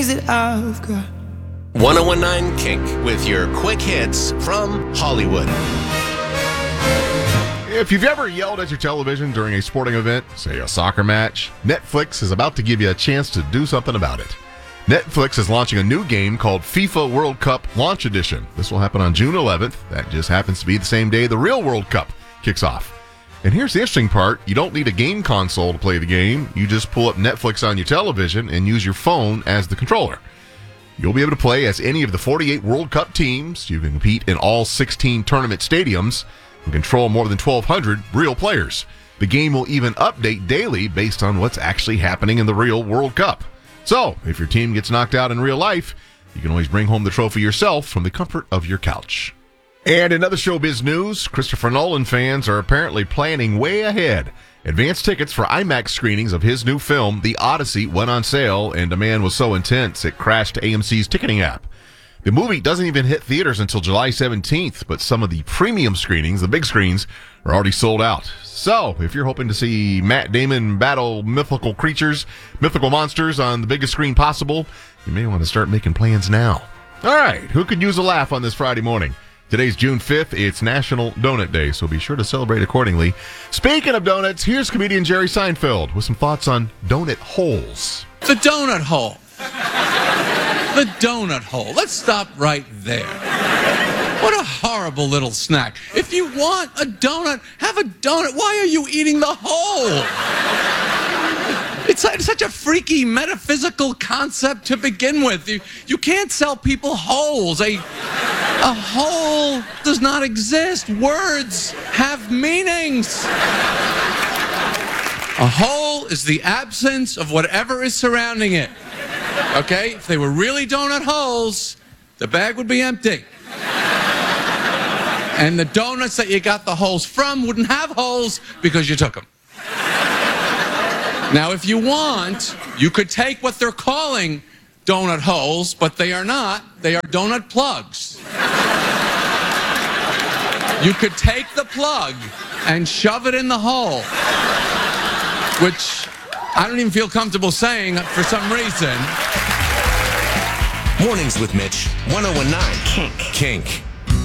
that I've got. 1019 Kink with your quick hits from Hollywood. If you've ever yelled at your television during a sporting event, say a soccer match, Netflix is about to give you a chance to do something about it. Netflix is launching a new game called FIFA World Cup Launch Edition. This will happen on June 11th. That just happens to be the same day the real World Cup kicks off. And here's the interesting part. You don't need a game console to play the game. You just pull up Netflix on your television and use your phone as the controller. You'll be able to play as any of the 48 World Cup teams. You can compete in all 16 tournament stadiums and control more than 1,200 real players. The game will even update daily based on what's actually happening in the real World Cup. So, if your team gets knocked out in real life, you can always bring home the trophy yourself from the comfort of your couch. And in other showbiz news, Christopher Nolan fans are apparently planning way ahead. Advance tickets for IMAX screenings of his new film, The Odyssey, went on sale, and demand was so intense it crashed AMC's ticketing app. The movie doesn't even hit theaters until July 17th, but some of the premium screenings, the big screens, are already sold out. So, if you're hoping to see Matt Damon battle mythical creatures, mythical monsters on the biggest screen possible, you may want to start making plans now. All right, who could use a laugh on this Friday morning? Today's June 5th. It's National Donut Day, so be sure to celebrate accordingly. Speaking of donuts, here's comedian Jerry Seinfeld with some thoughts on donut holes. The donut hole. The donut hole. Let's stop right there. What a horrible little snack. If you want a donut, have a donut. Why are you eating the hole? It's such a freaky metaphysical concept to begin with. You can't sell people holes. A hole does not exist. Words have meanings. A hole is the absence of whatever is surrounding it. Okay? If they were really donut holes, the bag would be empty. And the donuts that you got the holes from wouldn't have holes because you took them. Now, if you want, you could take what they're calling donut holes, but they are not. They are donut plugs. You could take the plug and shove it in the hole, which I don't even feel comfortable saying for some reason. Mornings with Mitch, 1019 Kink.